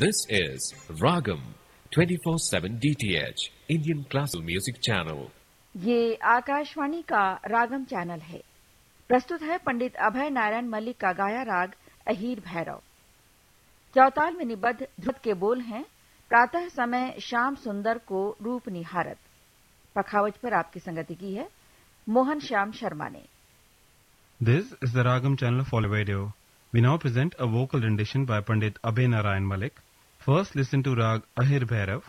This is Ragam 24/7 DTH Indian Classical Music Channel. ये आकाशवाणी का रागम channel है। प्रस्तुत है पंडित अभय नारायण मल्लिक का गाया राग अहीर भैरव। चौताल में निबद्ध ध्रुव के बोल हैं, प्रातः समय श्याम सुंदर को रूप निहारत। पखावज पर आपकी संगति की है मोहन श्याम शर्मा ने। This is the Ragam channel of All Radio. We now present a vocal rendition by Pandit Abhay Narayan Malik. First listen to Rag Ahir Bhairav